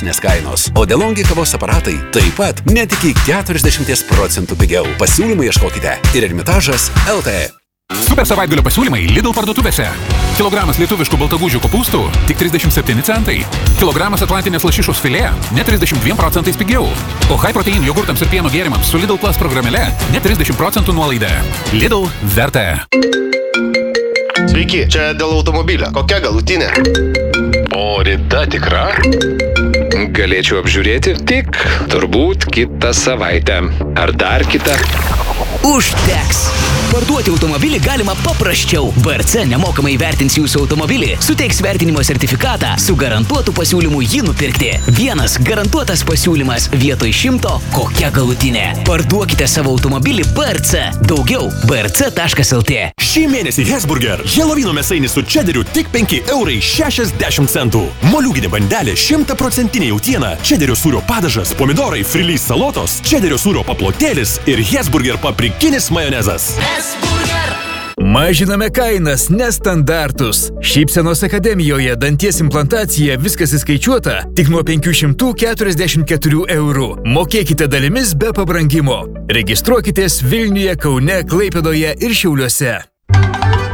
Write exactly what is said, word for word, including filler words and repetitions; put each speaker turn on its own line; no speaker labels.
mažesnės kainos. O DeLonghi kavos aparatai taip pat net iki keturiasdešimt procentų pigiau. Pasiūlymą ieškokite ir Ermitažas L T.
Super savaitgalio pasiūlymai Lidl parduotuvėse. Kilogramas lietuviškų baltagūžių kopūstų tik trisdešimt septyni centai. Kilogramas atlantinės lašišos filė net trisdešimt dviem procentais pigiau. O high protein jogurtams ir pieno gėrimams su Lidl Plus programėle net trisdešimt procentų nuolaida. Lidl verta.
Sveiki, čia dėl automobilio. Kokia galutinė?
O rida tikra? Galėčiau apžiūrėti tik turbūt kitą savaitę. Ar dar kitą?
Užteks! Parduoti automobilį galima paprasčiau. B R C nemokamai vertins jūsų automobilį, suteiks vertinimo sertifikatą su garantuotu pasiūlymu jį nupirkti. Vienas garantuotas pasiūlymas vietoj šimto, kokia galutinė. Parduokite savo automobilį B R C. Daugiau b r c taškas l t.
Šį mėnesį Hesburger Helovino mėsainis su čederiu tik penki eurai šešiasdešimt centų. Moliūginė bandelė šimta procentinė jautiena, čederio sūrio padažas, pomidorai, frilys salotos, čederio sūrio paplotėlis ir Hesburger paprikinis majonezas.
Mažiname kainas, nestandartus. Šypsenos akademijoje danties implantacija viskas įskaičiuota tik nuo penkių šimtų keturiasdešimt keturių eurų. Mokėkite dalimis be pabrangimo. Registruokitės Vilniuje, Kaune, Klaipėdoje ir Šiauliuose.